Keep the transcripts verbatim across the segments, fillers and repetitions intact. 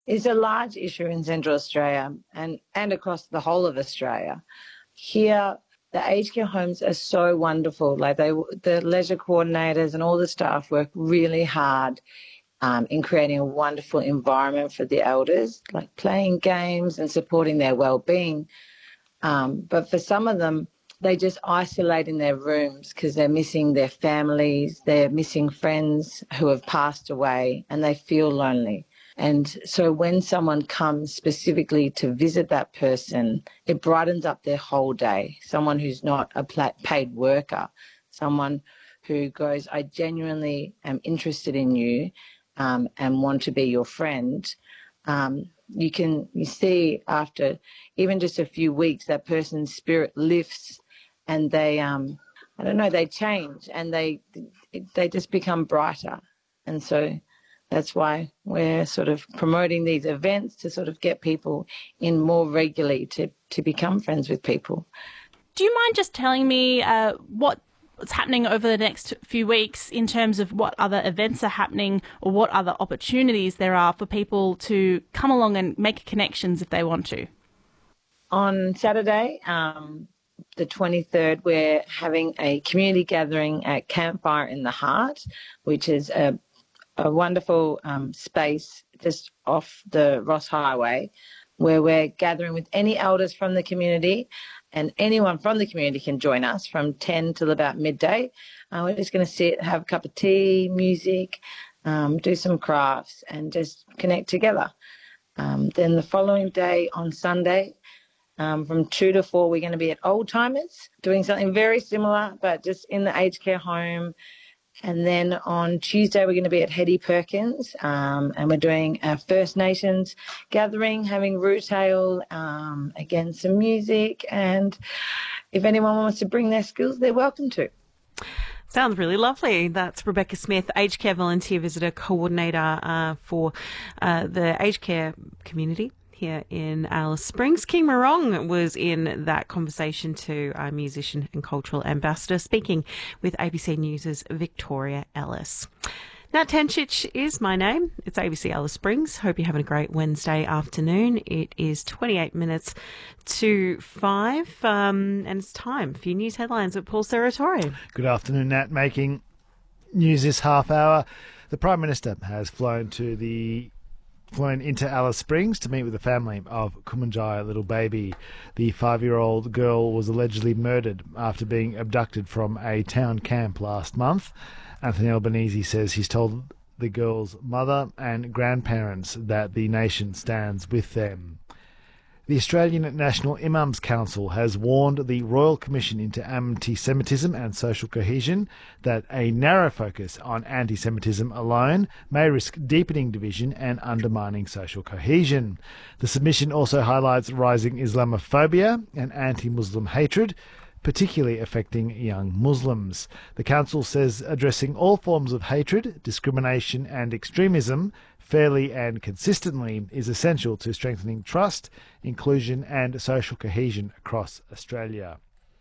is a large issue in Central Australia and, and across the whole of Australia. Here, the aged care homes are so wonderful. Like they, the leisure coordinators and all the staff work really hard um, in creating a wonderful environment for the elders, like playing games and supporting their well-being. Um, but for some of them, they just isolate in their rooms because they're missing their families, they're missing friends who have passed away, and they feel lonely. And so when someone comes specifically to visit that person, it brightens up their whole day. Someone who's not a paid worker, someone who goes, I genuinely am interested in you um, and want to be your friend. Um, you can you see after even just a few weeks, that person's spirit lifts and they, um, I don't know, they change and they they just become brighter. And so that's why we're sort of promoting these events to sort of get people in more regularly to, to become friends with people. Do you mind just telling me uh, what's happening over the next few weeks in terms of what other events are happening or what other opportunities there are for people to come along and make connections if they want to? On Saturday, um, the twenty-third, we're having a community gathering at Campfire in the Heart, which is a a wonderful um, space just off the Ross Highway where we're gathering with any elders from the community, and anyone from the community can join us from ten till about midday. Uh, we're just going to sit, have a cup of tea, music, um, do some crafts and just connect together. Um, then the following day on Sunday, um, from two to four, we're going to be at Old Timers doing something very similar, but just in the aged care home. And then on Tuesday, we're going to be at Hetty Perkins, um, and we're doing a First Nations gathering, having root ale, um, again, some music. And if anyone wants to bring their skills, they're welcome to. Sounds really lovely. That's Rebecca Smith, Aged Care Volunteer Visitor Coordinator uh, for uh, the aged care community here in Alice Springs. King Morong was in that conversation too, a musician and cultural ambassador, speaking with A B C News' Victoria Ellis. Nat Tenchich is my name. It's A B C Alice Springs. Hope you're having a great Wednesday afternoon. It is twenty-eight minutes to five, um, and it's time for your news headlines with Paul Serratore. Good afternoon, Nat. Making news this half hour. The Prime Minister has flown to the flown into Alice Springs to meet with the family of Kumanjaya little baby. The five-year-old girl was allegedly murdered after being abducted from a town camp last month. Anthony Albanese says he's told the girl's mother and grandparents that the nation stands with them. The Australian National Imams Council has warned the Royal Commission into Anti-Semitism and Social Cohesion that a narrow focus on anti-Semitism alone may risk deepening division and undermining social cohesion. The submission also highlights rising Islamophobia and anti-Muslim hatred, particularly affecting young Muslims. The Council says addressing all forms of hatred, discrimination and extremism fairly and consistently is essential to strengthening trust, inclusion and social cohesion across Australia.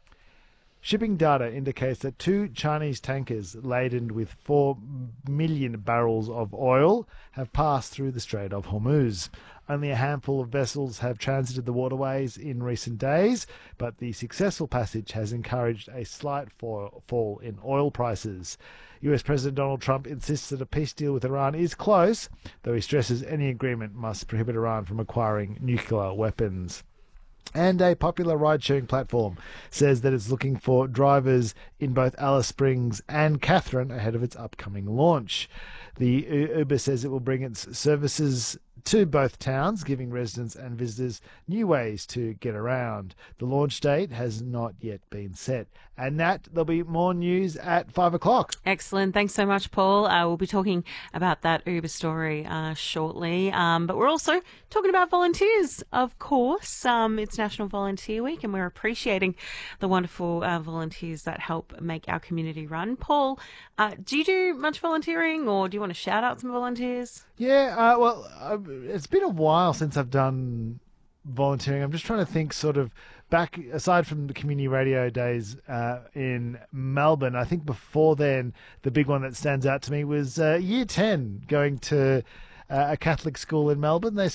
Shipping data indicates that two Chinese tankers laden with four million barrels of oil have passed through the Strait of Hormuz. Only a handful of vessels have transited the waterways in recent days, but the successful passage has encouraged a slight fall in oil prices. U S President Donald Trump insists that a peace deal with Iran is close, though he stresses any agreement must prohibit Iran from acquiring nuclear weapons. And a popular ride-sharing platform says that it's looking for drivers in both Alice Springs and Katherine ahead of its upcoming launch. The Uber says it will bring its services to both towns, giving residents and visitors new ways to get around. The launch date has not yet been set. And Nat, there'll be more news at five o'clock. Excellent. Thanks so much, Paul. Uh, we'll be talking about that Uber story uh, shortly. Um, but we're also talking about volunteers, of course. Um, it's National Volunteer Week, and we're appreciating the wonderful uh, volunteers that help make our community run. Paul, uh, do you do much volunteering, or do you want to shout out some volunteers? Yeah, uh, well, uh, it's been a while since I've done volunteering. I'm just trying to think sort of back, aside from the community radio days uh, in Melbourne, I think before then, the big one that stands out to me was uh, year ten, going to uh, a Catholic school in Melbourne. They